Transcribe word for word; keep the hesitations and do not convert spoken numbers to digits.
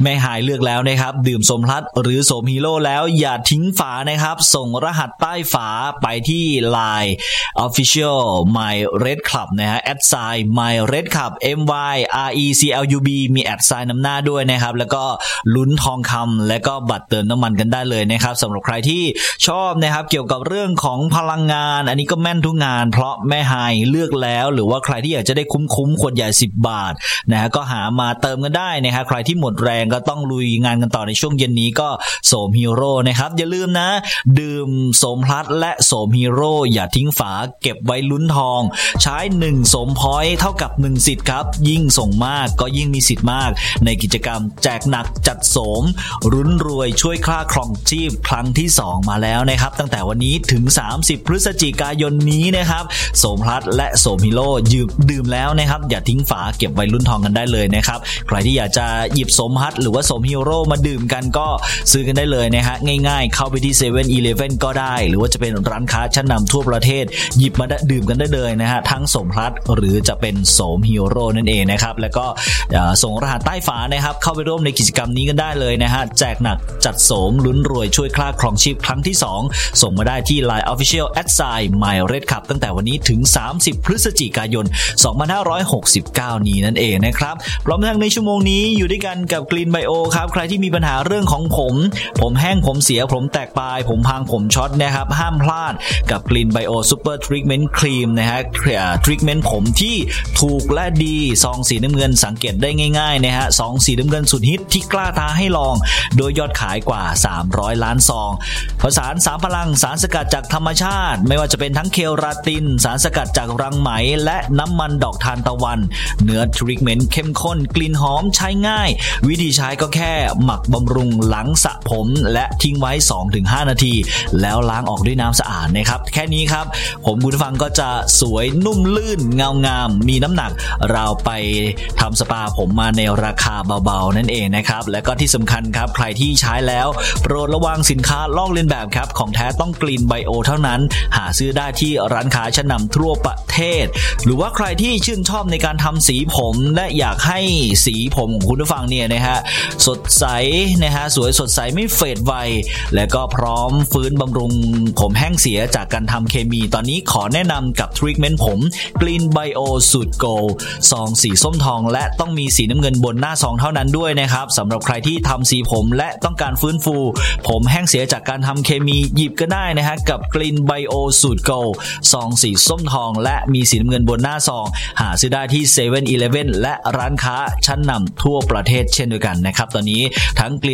แม่หายเลือกแล้วนะครับดื่มสมพลัดหรือโสมฮีโร่แล้วอย่าทิ้งฝานะครับส่งรหัสใต้ฝาไปที่ ไลน์ Official My Red Club นะฮะ แอท ไซน์ My Red Club M Y R E C L U B มีแอดไซน์นำหน้าด้วยนะครับแล้วก็ลุ้นทองคำและก็บัตรเติมน้ำมันกันได้เลยนะครับสำหรับใครที่ชอบนะครับเกี่ยวกับเรื่องของพลังงานอันนี้ก็แม่นทุกงานเพราะแม่ไฮเลือกแล้วหรือว่าใครที่อยากจะได้คุ้มๆขวดใหญ่สิบบาทนะฮะก็หามาเติมกันได้นะครับใครที่หมดแรงก็ต้องลุยงานกันต่อในช่วงเย็นนี้ก็โสมฮีโร่นะครับอย่าลืมนะดื่มโสมพลัดและโสมฮีโร่อย่าทิ้งฝาเก็บไว้ลุ้นทองใช้หนึ่งโสมพอยต์เท่ากับหนึ่งสิทธิ์ครับยิ่งส่งมากก็ยิ่งมีสิทธิ์มากในกิจกรรมแจกหนักจัดโสมรุ้นรวยช่วยค่าครองชีพครั้งที่สองมาแล้วนะครับตั้งแต่วันนี้ถึงสามสิบพฤศจิกายนนี้นะครับโสมพลัดและโสมฮีโร่ดื่มแล้วนะครับอย่าทิ้งฝาเก็บไว้ลุ้นทองกันได้เลยนะครับใครที่อยากจะหยิบโสมพลัดหรือว่าโสมฮีโร่มาดื่มกันก็ซื้อกันได้เลยนะฮะง่ายๆเข้าไปที่ เซเว่น อีเลฟเว่น ก็ได้หรือว่าจะเป็นร้านค้าชั้นนำทั่วประเทศหยิบมาดื่มกันได้เลยนะฮะทั้งโสมพลัดหรือจะเป็นโสมฮีโร่นั่นเองนะครับแล้วก็ส่งรหัสใต้ฝานะครับเข้าไปร่วมในกิจกรรมนี้กันได้เลยนะฮะแจกหนักจัดโสมลุ้นรวยช่วยค่าครองชีพครั้งที่สองส่งมาได้ที่ ไลน์ Official แอท ไซน์ My Red Club ตั้งแต่วันนี้ถึงสามสิบพฤศจิกายนสองพันห้าร้อยหกสิบเก้านี้นั่นเองนะครับพร้อมทั้งในชั่วโมงนี้อยู่ด้วยกันกับ Clean Bio ครับใครที่มีปัญหาเรื่องของผมผมแห้งผมเสียผมแตกปลายผมพังผมช็อตนะครับห้ามพลาดกับ Clean Bio Super Treatment Cream นะฮะ Treatment ผมที่ถูกและดีซองสีน้ำเงินสังเกตได้ง่ายๆนะฮะซองสีน้ำเงินสุดฮิตที่กล้าท้าให้ลองโดยยอดขายกว่าสามร้อยล้านซองผสานสามพลังสารสกัดจากธรรมชาติไม่ว่าจะเป็นทั้งเคราตินสารสกัดจากรังไหมและน้ำมันดอกทานตะวันเนื้อทรีทเมนต์เข้มข้นกลิ่นหอมใช้ง่ายวิธีใช้ก็แค่หมักบำรุงหลังสระผมและทิ้งไว้ สองถึงห้า นาทีแล้วล้างออกด้วยน้ำสะอาดนะครับแค่นี้ครับผมคุณผู้ฟังก็จะสวยนุ่มลื่นเงางามมีน้ำหนักเราไปทำสปาผมมาในราคาเบาๆนั่นเองนะครับและก็ที่สำคัญครับใครที่ใช้แล้วโปรดระวังสินค้าลอกเลียนแบบครับของแท้ต้องกรีนไบโอเท่านั้นหาซื้อได้ที่ร้านค้าชั้นนำทั่วประเทศหรือว่าใครที่ชื่นชอบในการทำสีผมและอยากให้สีผมของคุณผู้ฟังเนี่ยนะฮะสดใสนะฮะสวยสดใสไม่เฟดไวและก็พร้อมฟื้นบำรุงผมแห้งเสียจากการทำเคมีตอนนี้ขอแนะนำกับทรีทเมนต์ผมกรีนไบโอสูตรโกลด์ซองสีส้มทองและต้องมีสีน้ำเงินบนหน้าซองเท่านั้นด้วยนะครับสำหรับใครที่ทำสีผมและต้องการฟื้นฟูผมแห้งเสียจากการทำเคมีหยิบก็ได้นะฮะกับกรีนไบโอสูตรโกลด์ซองสีส้มทองและมีสีน้ำเงินบนหน้าซองหาซื้อได้ที่ เซเว่น อีเลฟเว่น และร้านค้าชั้นนำทั่วประเทศเช่นเดียวกันนะครับตอนนี้ทั้ง